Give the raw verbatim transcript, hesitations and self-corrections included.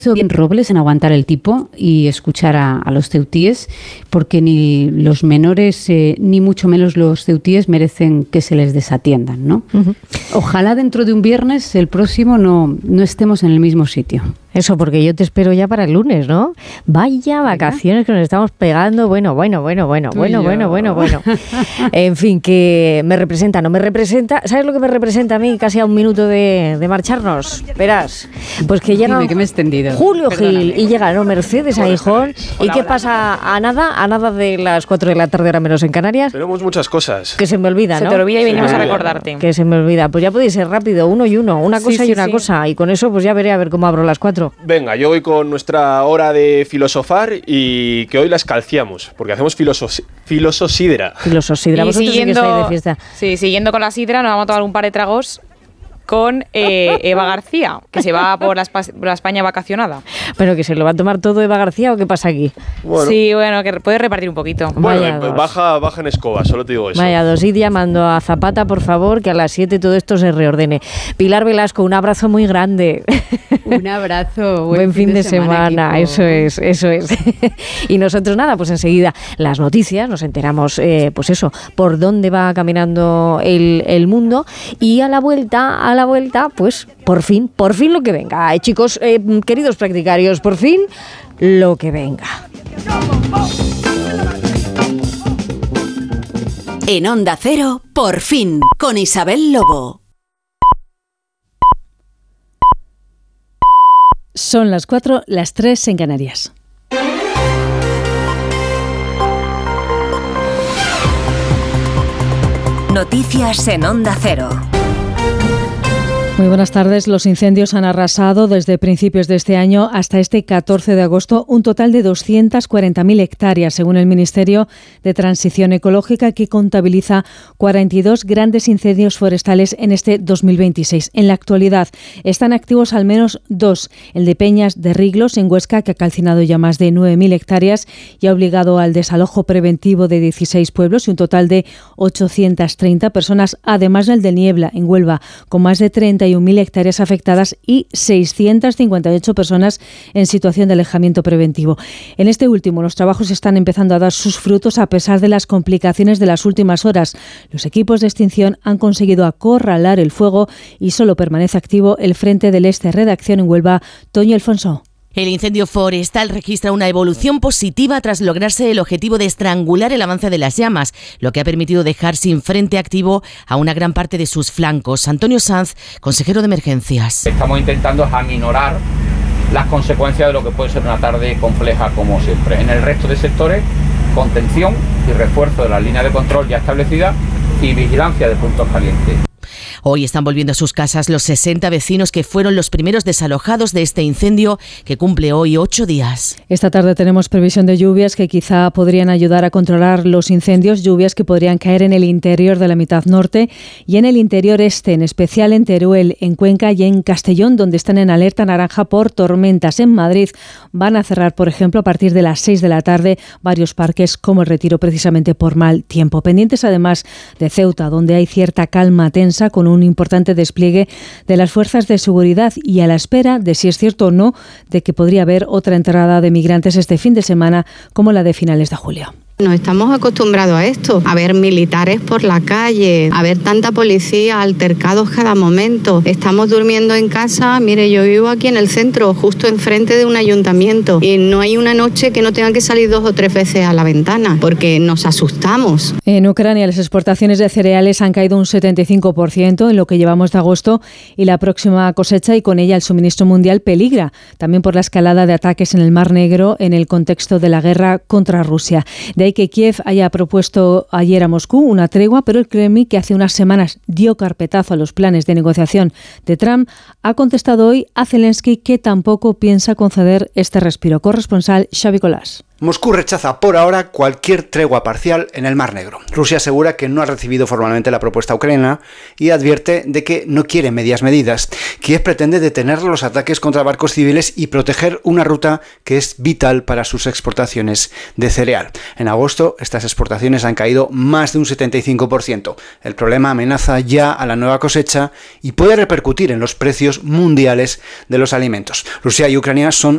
bien Robles en aguantar el tipo y escuchar a, a los ceutíes, porque ni los menores eh, ni mucho menos los ceutíes merecen que se les desatiendan, ¿no? Uh-huh. Ojalá dentro de un viernes, el próximo, no, no estemos en el mismo sitio. Eso, porque yo te espero ya para el lunes, ¿no? Vaya vacaciones que nos estamos pegando. Bueno, bueno, bueno, bueno, Tú bueno, bueno, bueno, bueno. En fin, que me representa, no me representa. ¿Sabes lo que me representa a mí? Casi a un minuto de, de marcharnos. Verás, pues que llega que me he extendido. Julio Gil y llega, ¿no? Mercedes a Gijón. ¿Y qué pasa? A nada, a nada de las cuatro de la tarde, ahora menos en Canarias. Tenemos muchas cosas. Que se me olvida, ¿no? Se te olvida y venimos a recordarte. Que se me olvida. Pues ya podéis ser rápido, uno y uno, una cosa sí, sí, y una sí. cosa. Y con eso pues ya veré a ver cómo abro las cuatro. Venga, yo voy con nuestra hora de filosofar y que hoy la escalciamos, porque hacemos filosos, filososidra. Filososidra, vosotros siguiendo, sí que estáis de fiesta. Sí, siguiendo con la sidra, nos vamos a tomar un par de tragos con eh, Eva García, que se va por la, por la España vacacionada. ¿Pero que se lo va a tomar todo Eva García o qué pasa aquí? Bueno. Sí, bueno, que puede repartir un poquito. Bueno, baja, baja en escoba, solo te digo eso. Vaya dos, id llamando a Zapata, por favor, que a las siete todo esto se reordene. Pilar Velasco, un abrazo muy grande. Un abrazo. Buen, buen fin, fin de, de semana, semana eso es, eso es. Y nosotros nada, pues enseguida las noticias, nos enteramos, eh, pues eso, por dónde va caminando el, el mundo, y a la vuelta, a la vuelta, pues por fin, por fin lo que venga. Eh, chicos, eh, queridos practicarios, por fin lo que venga. En Onda Cero, por fin, con Isabel Lobo. Son las cuatro, las tres en Canarias. Noticias en Onda Cero. Muy buenas tardes. Los incendios han arrasado desde principios de este año hasta este catorce de agosto un total de doscientas cuarenta mil hectáreas, según el Ministerio de Transición Ecológica, que contabiliza cuarenta y dos grandes incendios forestales en este dos mil veintiséis. En la actualidad están activos al menos dos, el de Peñas de Riglos, en Huesca, que ha calcinado ya más de nueve mil hectáreas y ha obligado al desalojo preventivo de dieciséis pueblos y un total de ochocientas treinta personas, además del de Niebla, en Huelva, con más de treinta y un mil hectáreas afectadas y seiscientas cincuenta y ocho personas en situación de alejamiento preventivo. En este último, los trabajos están empezando a dar sus frutos a pesar de las complicaciones de las últimas horas. Los equipos de extinción han conseguido acorralar el fuego y solo permanece activo el Frente del Este. Redacción en Huelva, Toño Alfonso. El incendio forestal registra una evolución positiva tras lograrse el objetivo de estrangular el avance de las llamas, lo que ha permitido dejar sin frente activo a una gran parte de sus flancos. Antonio Sanz, consejero de emergencias. Estamos intentando aminorar las consecuencias de lo que puede ser una tarde compleja como siempre. En el resto de sectores, contención y refuerzo de las líneas de control ya establecidas y vigilancia de puntos calientes. Hoy están volviendo a sus casas los sesenta vecinos que fueron los primeros desalojados de este incendio, que cumple hoy ocho días. Esta tarde tenemos previsión de lluvias que quizá podrían ayudar a controlar los incendios, lluvias que podrían caer en el interior de la mitad norte y en el interior este, en especial en Teruel, en Cuenca y en Castellón, donde están en alerta naranja por tormentas. En Madrid van a cerrar, por ejemplo, a partir de las seis de la tarde varios parques como el Retiro, precisamente por mal tiempo. Pendientes además de Ceuta, donde hay cierta calma tensa con un importante despliegue de las fuerzas de seguridad y a la espera de si es cierto o no de que podría haber otra entrada de migrantes este fin de semana como la de finales de julio. No estamos acostumbrados a esto, a ver militares por la calle, a ver tanta policía, altercados cada momento. Estamos durmiendo en casa, mire, yo vivo aquí en el centro, justo enfrente de un ayuntamiento, y no hay una noche que no tenga que salir dos o tres veces a la ventana, porque nos asustamos. En Ucrania las exportaciones de cereales han caído un setenta y cinco por ciento en lo que llevamos de agosto, y la próxima cosecha y con ella el suministro mundial peligra, también por la escalada de ataques en el Mar Negro en el contexto de la guerra contra Rusia. De ahí que Kiev haya propuesto ayer a Moscú una tregua, pero el Kremlin, que hace unas semanas dio carpetazo a los planes de negociación de Trump, ha contestado hoy a Zelensky que tampoco piensa conceder este respiro. Corresponsal Xavi Colás. Moscú rechaza por ahora cualquier tregua parcial en el Mar Negro. Rusia asegura que no ha recibido formalmente la propuesta ucraniana y advierte de que no quiere medias medidas. Kiev pretende detener los ataques contra barcos civiles y proteger una ruta que es vital para sus exportaciones de cereal. En agosto, estas exportaciones han caído más de un setenta y cinco por ciento. El problema amenaza ya a la nueva cosecha y puede repercutir en los precios mundiales de los alimentos. Rusia y Ucrania son